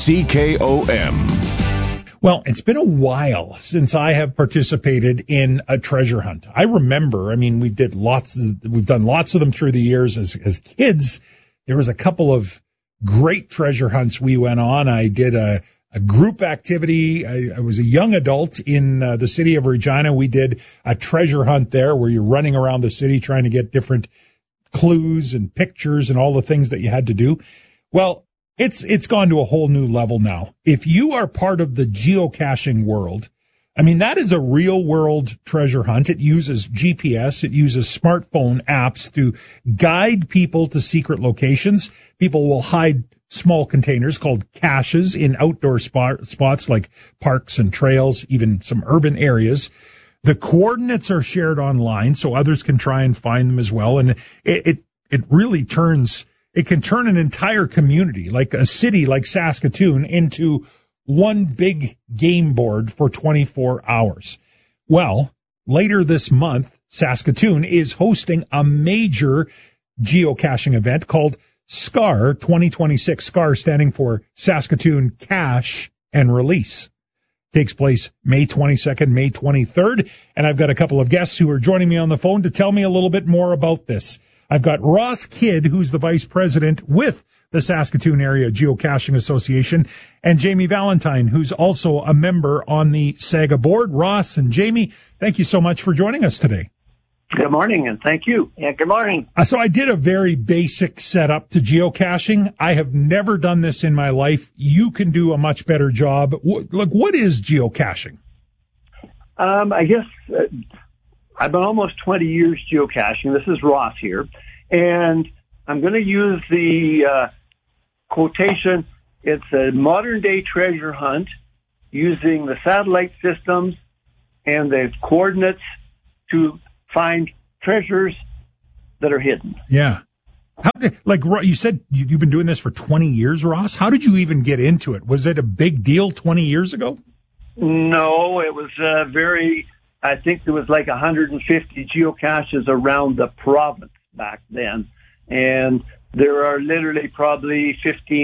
CKOM. Well, it's been a while since I have participated in a treasure hunt. I remember, we've done lots of them through the years as kids. There was a couple of great treasure hunts we went on. I did a group activity. I was a young adult in the city of Regina. We did a treasure hunt there where you're running around the city trying to get different clues and pictures and all the things that you had to do. Well, it's gone to a whole new level now. If you are part of the geocaching world, I mean, that is a real-world treasure hunt. It uses GPS. It uses smartphone apps to guide people to secret locations. People will hide small containers called caches in outdoor spots like parks and trails, even some urban areas. The coordinates are shared online so others can try and find them as well. And it really it can turn an entire community, like a city like Saskatoon, into one big game board for 24 hours. Well, later this month, Saskatoon is hosting a major geocaching event called SCAR 2026. SCAR standing for Saskatoon Cache and Release. Takes place May 22nd, May 23rd, and I've got a couple of guests who are joining me on the phone to tell me a little bit more about this. I've got Ross Kidd, who's the vice president with the Saskatoon Area Geocaching Association, and Jamie Valentine, who's also a member on the SAGA board. Ross and Jamie, thank you so much for joining us today. Good morning, and thank you. Yeah, good morning. So I did a very basic setup to geocaching. I have never done this in my life. You can do a much better job. Look, what is geocaching? I guess I've been almost 20 years geocaching. This is Ross here, and I'm going to use the quotation. It's a modern-day treasure hunt using the satellite systems and the coordinates to find treasures that are hidden. Yeah. Like you said, you've been doing this for 20 years, Ross. How did you even get into it? Was it a big deal 20 years ago? No, it was I think there was like 150 geocaches around the province back then. And there are literally probably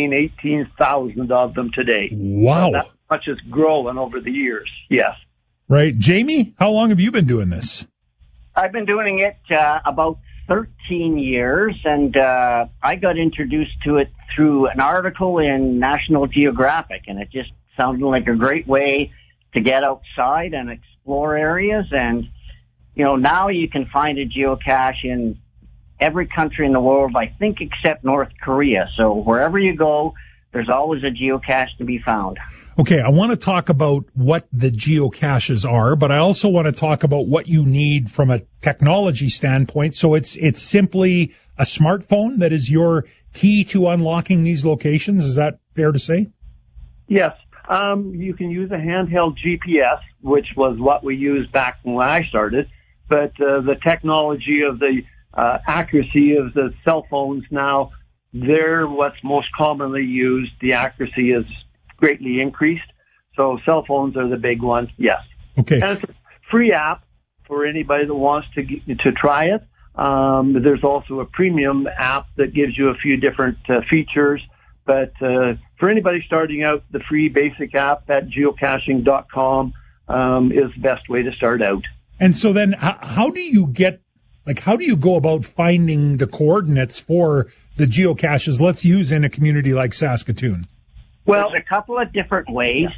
18,000 of them today. Wow. So that much is growing over the years. Yes. Right. Jamie, how long have you been doing this? I've been doing it about 13 years, and I got introduced to it through an article in National Geographic, and it just sounded like a great way to get outside and explore areas. And, you know, now you can find a geocache in every country in the world, I think, except North Korea. So wherever you go, there's always a geocache to be found. Okay, I want to talk about what the geocaches are, but I also want to talk about what you need from a technology standpoint. So it's simply a smartphone that is your key to unlocking these locations. Is that fair to say? Yes. You can use a handheld GPS, which was what we used back when I started, but the technology of the accuracy of the cell phones now, they're what's most commonly used. The accuracy is greatly increased. So cell phones are the big ones, yes. Okay. And it's a free app for anybody that wants to try it. There's also a premium app that gives you a few different features. But for anybody starting out, the free basic app at geocaching.com is the best way to start out. And so then how do you go about finding the coordinates for the geocaches let's use in a community like Saskatoon? Well, there's a couple of different ways.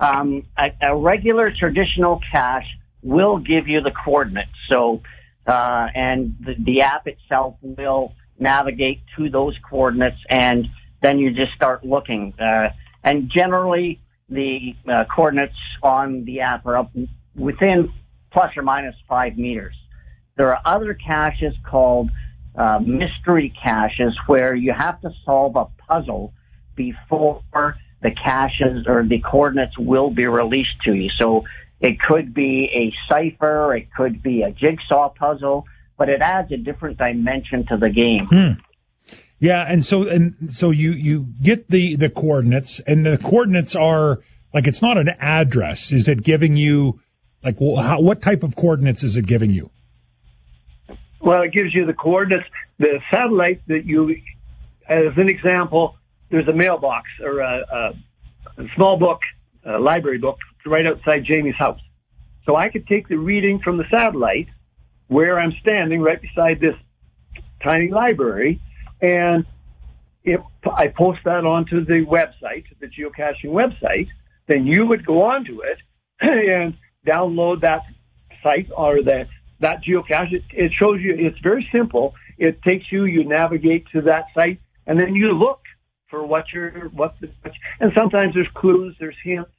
A regular traditional cache will give you the coordinates. So, and the app itself will navigate to those coordinates, and then you just start looking. And generally, the coordinates on the app are up within plus or minus 5 meters. There are other caches called mystery caches where you have to solve a puzzle before the caches or the coordinates will be released to you. So it could be a cipher, it could be a jigsaw puzzle, but it adds a different dimension to the game. Yeah, and so you get the coordinates, and the coordinates are like, it's not an address. Is it giving you like what type of coordinates is it giving you? Well, it gives you the coordinates, the satellite that you, as an example, there's a mailbox or a small book, a library book right outside Jamie's house. So I could take the reading from the satellite where I'm standing right beside this tiny library, and if I post that onto the website, the geocaching website, then you would go onto it and download that site or that geocache. It shows you, it's very simple. It takes you navigate to that site, and then you look for and sometimes there's clues, there's hints.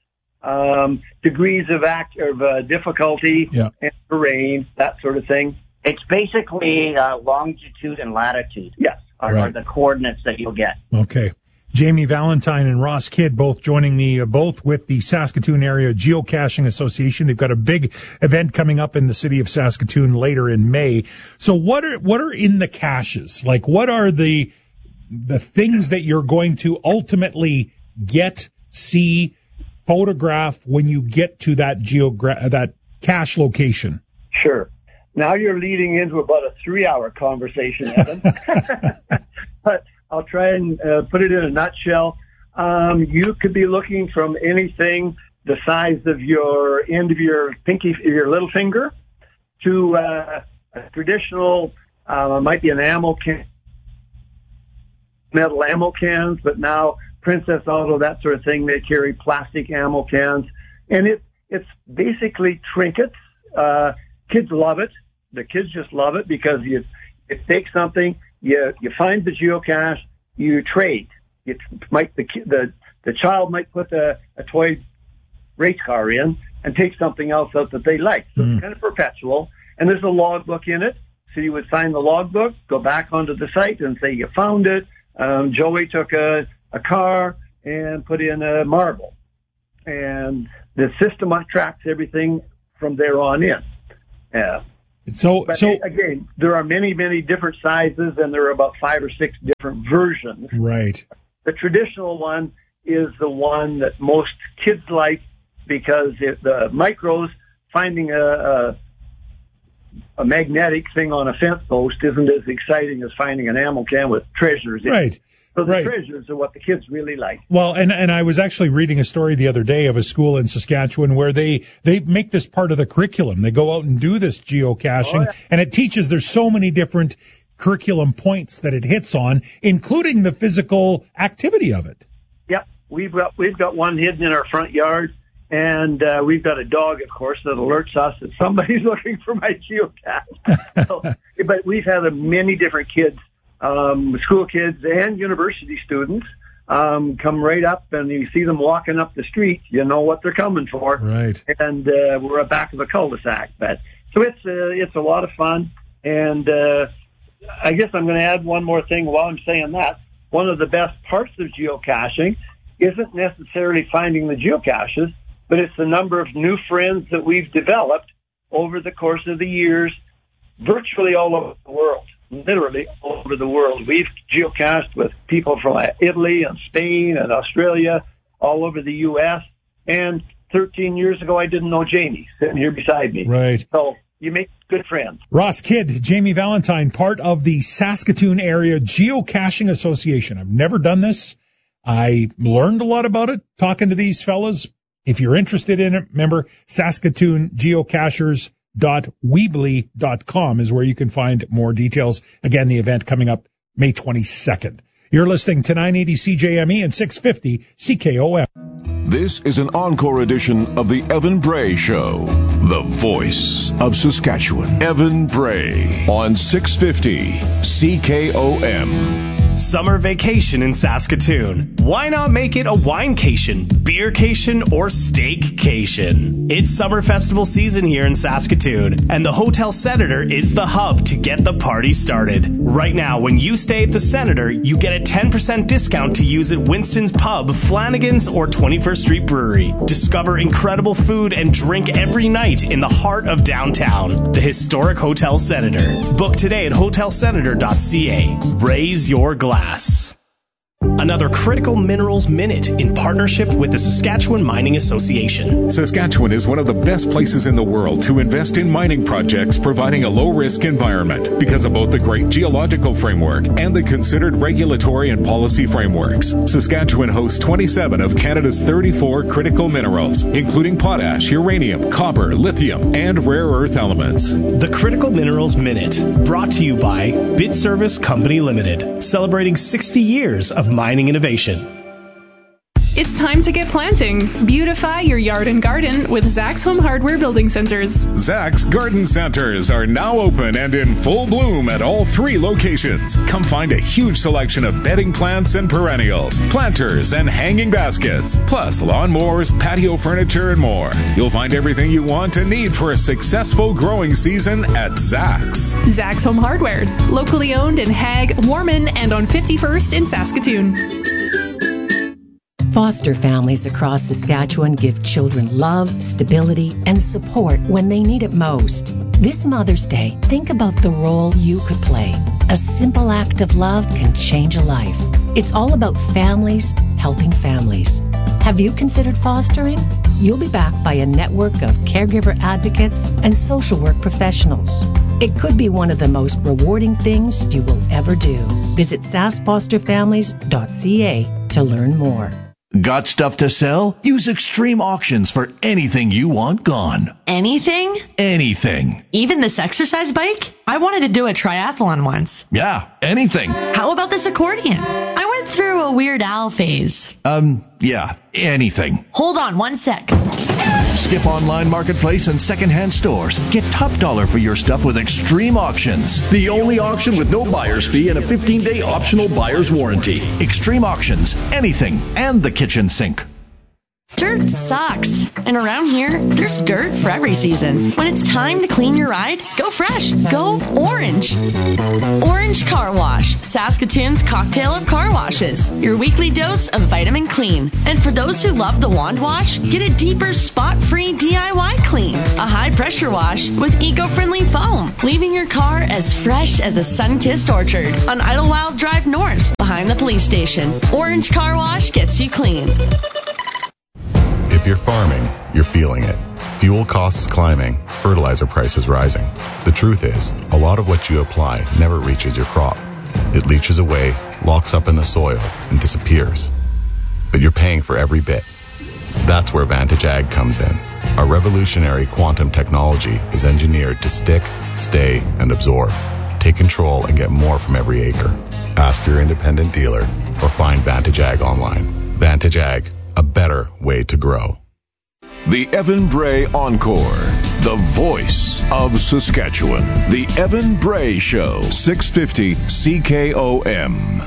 degrees of difficulty, and terrain, that sort of thing. It's basically longitude and latitude. Yes. Are the coordinates that you'll get. Okay. Jamie Valentine and Ross Kidd both joining me, both with the Saskatoon Area Geocaching Association. They've got a big event coming up in the city of Saskatoon later in May. So what are in the caches? Like, what are the things that you're going to ultimately get, see, photograph when you get to that cache location? Sure. Now you're leading into about a 3-hour conversation, Evan. But I'll try and put it in a nutshell. You could be looking from anything the size of your end of your little finger to a traditional, might be an ammo can, metal ammo cans, but now Princess Auto, that sort of thing, they carry plastic ammo cans. And it's basically trinkets. Kids love it. The kids just love it because you take something, you find the geocache, you trade. The child might put a toy race car in and take something else out that they like. So it's kind of perpetual. And there's a logbook in it. So you would sign the logbook, go back onto the site and say you found it. Joey took a car and put in a marble. And the system tracks everything from there on in. But again, there are many, many different sizes, and there are about 5 or 6 different versions. Right. The traditional one is the one that most kids like because the micros, finding a magnetic thing on a fence post isn't as exciting as finding an ammo can with treasures in it. Right. So the treasures are what the kids really like. Well, and I was actually reading a story the other day of a school in Saskatchewan where they make this part of the curriculum. They go out and do this geocaching, and it teaches there's so many different curriculum points that it hits on, including the physical activity of it. Yep. We've got one hidden in our front yard, and we've got a dog, of course, that alerts us that somebody's looking for my geocache. But we've had many different kids, school kids and university students, come right up, and you see them walking up the street, you know what they're coming for. Right. And we're at back of a cul-de-sac. So it's a lot of fun. And I guess I'm going to add one more thing while I'm saying that. One of the best parts of geocaching isn't necessarily finding the geocaches, but it's the number of new friends that we've developed over the course of the years, virtually all over the world. Literally all over the world. We've geocached with people from Italy and Spain and Australia, all over the U.S. And 13 years ago, I didn't know Jamie sitting here beside me. Right. So you make good friends. Ross Kidd, Jamie Valentine, part of the Saskatoon Area Geocaching Association. I've never done this. I learned a lot about it talking to these fellas. If you're interested in it, remember SaskatoonGeocachers.weebly.com is where you can find more details. Again, the event coming up May 22nd. You're listening to 980 CJME and 650 CKOM. This is an encore edition of the Evan Bray Show, the voice of Saskatchewan. Evan Bray on 650 CKOM. Summer vacation in Saskatoon. Why not make it a winecation, beercation, or steakcation? It's summer festival season here in Saskatoon, and the Hotel Senator is the hub to get the party started. Right now, when you stay at the Senator, you get a 10% discount to use at Winston's Pub, Flanagan's, or 21st Street Brewery. Discover incredible food and drink every night in the heart of downtown. The historic Hotel Senator. Book today at hotelsenator.ca. Raise your glass. Another Critical Minerals Minute in partnership with the Saskatchewan Mining Association. Saskatchewan is one of the best places in the world to invest in mining projects, providing a low-risk environment because of both the great geological framework and the considered regulatory and policy frameworks. Saskatchewan hosts 27 of Canada's 34 critical minerals, including potash, uranium, copper, lithium, and rare earth elements. The Critical Minerals Minute, brought to you by Bid Service Company Limited, celebrating 60 years of mining innovation. It's time to get planting. Beautify your yard and garden with Zach's Home Hardware Building Centers. Zach's Garden Centers are now open and in full bloom at all 3 locations. Come find a huge selection of bedding plants and perennials, planters and hanging baskets, plus lawnmowers, patio furniture, and more. You'll find everything you want and need for a successful growing season at Zach's. Zach's Home Hardware, locally owned in Hague, Warman, and on 51st in Saskatoon. Foster families across Saskatchewan give children love, stability, and support when they need it most. This Mother's Day, think about the role you could play. A simple act of love can change a life. It's all about families helping families. Have you considered fostering? You'll be backed by a network of caregiver advocates and social work professionals. It could be one of the most rewarding things you will ever do. Visit saskfosterfamilies.ca to learn more. Got stuff to sell? Use Extreme Auctions for anything you want gone. Anything? Anything. Even this exercise bike? I wanted to do a triathlon once. Yeah, anything. How about this accordion? I went through a Weird Al phase. Yeah, anything. Hold on 1 sec. Skip online marketplace and secondhand stores. Get top dollar for your stuff with Extreme Auctions. The only auction with no buyer's fee and a 15-day optional buyer's warranty. Extreme Auctions. Anything. And the kitchen sink. Dirt sucks. And around here, there's dirt for every season. When it's time to clean your ride, go fresh. Go orange. Orange Car Wash, Saskatoon's cocktail of car washes. Your weekly dose of vitamin clean. And for those who love the wand wash, get a deeper spot-free DIY clean. A high-pressure wash with eco-friendly foam, leaving your car as fresh as a sun-kissed orchard on Idlewild Drive North, behind the police station. Orange Car Wash gets you clean. If you're farming, you're feeling it. Fuel costs climbing, fertilizer prices rising. The truth is, a lot of what you apply never reaches your crop. It leaches away, locks up in the soil, and disappears. But you're paying for every bit. That's where Vantage Ag comes in. Our revolutionary quantum technology is engineered to stick, stay, and absorb. Take control and get more from every acre. Ask your independent dealer or find Vantage Ag online. Vantage Ag, a better way to grow. The Evan Bray Encore, the voice of Saskatchewan. The Evan Bray Show, 650 CKOM.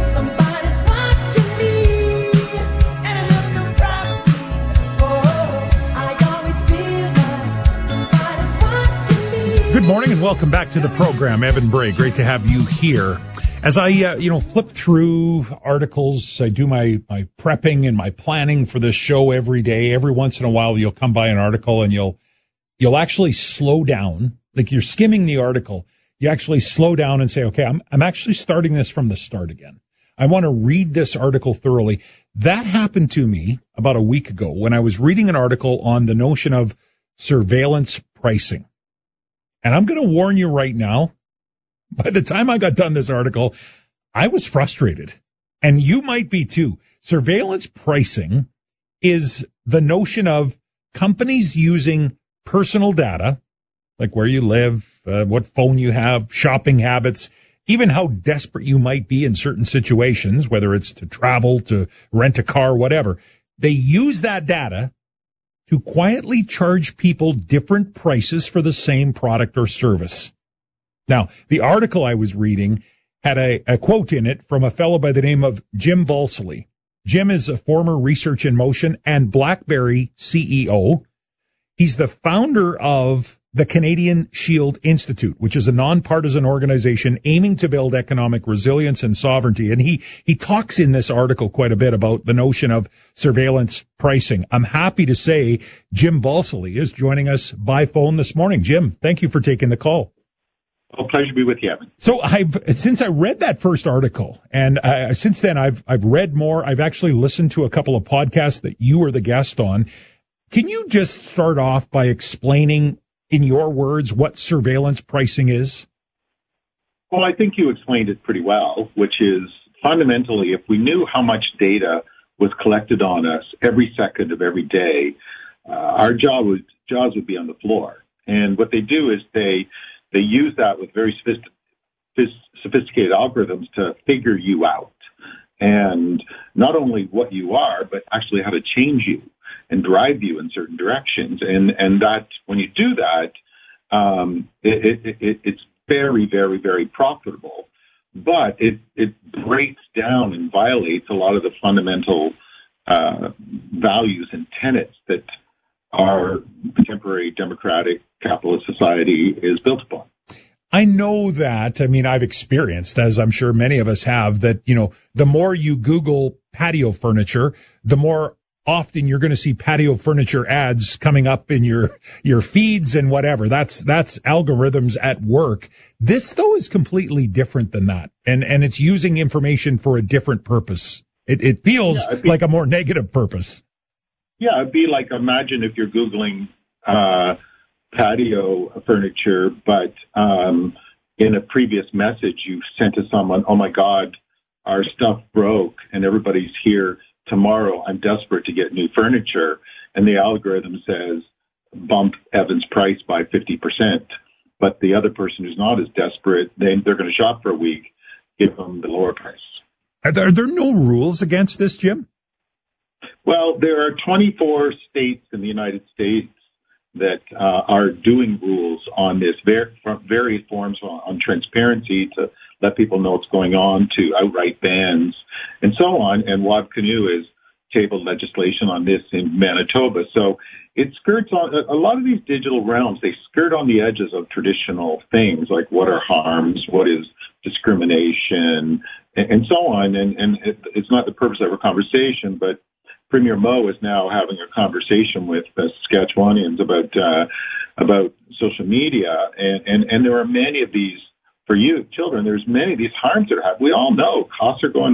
Good morning and welcome back to the program, Evan Bray. Great to have you here. As I, flip through articles, I do my prepping and my planning for this show every day. Every once in a while, you'll come by an article and you'll actually slow down. Like you're skimming the article. You actually slow down and say, okay, I'm actually starting this from the start again. I want to read this article thoroughly. That happened to me about a week ago when I was reading an article on the notion of surveillance pricing. And I'm going to warn you right now, by the time I got done this article, I was frustrated. And you might be too. Surveillance pricing is the notion of companies using personal data, like where you live, what phone you have, shopping habits, even how desperate you might be in certain situations, whether it's to travel, to rent a car, whatever. They use that data to quietly charge people different prices for the same product or service. Now, the article I was reading had a quote in it from a fellow by the name of Jim Balsillie. Jim is a former Research in Motion and BlackBerry CEO. He's the founder of the Canadian Shield Institute, which is a nonpartisan organization aiming to build economic resilience and sovereignty. And he talks in this article quite a bit about the notion of surveillance pricing. I'm happy to say Jim Balsillie is joining us by phone this morning. Jim, thank you for taking the call. Oh, pleasure to be with you, Evan. So since I read that first article, and since then I've read more. I've actually listened to a couple of podcasts that you were the guest on. Can you just start off by explaining, in your words, what surveillance pricing is? Well, I think you explained it pretty well, which is fundamentally, if we knew how much data was collected on us every second of every day, our jaws would be on the floor. And what they do is they use that with very sophisticated algorithms to figure you out. and not only what you are, but actually how to change you and drive you in certain directions. And that when you do that, it's very, very, very profitable. But it breaks down and violates a lot of the fundamental values and tenets that our contemporary democratic capitalist society is built upon. I know that. I mean, I've experienced, as I'm sure many of us have, that, the more you Google patio furniture, the more often you're going to see patio furniture ads coming up in your feeds and whatever. That's algorithms at work. This, though, is completely different than that. And it's using information for a different purpose. It feels like a more negative purpose. Yeah, it'd be like, imagine if you're Googling patio furniture, but in a previous message you sent to someone, oh my God, our stuff broke and everybody's here tomorrow. I'm desperate to get new furniture. And the algorithm says, bump Evan's price by 50%. But the other person who's not as desperate, they're going to shop for a week, give them the lower price. Are there no rules against this, Jim? Well, there are 24 states in the United States that are doing rules on this, from various forms on transparency to let people know what's going on, to outright bans and so on. And WABCanoe has tabled legislation on this in Manitoba. So it skirts on a lot of these digital realms. They skirt on the edges of traditional things like what are harms, what is discrimination, and so on. And it's not the purpose of our conversation, but Premier Moe is now having a conversation with Saskatchewanians about social media, and there are many of these for you children. There's many of these harms that are happening. We all know costs are going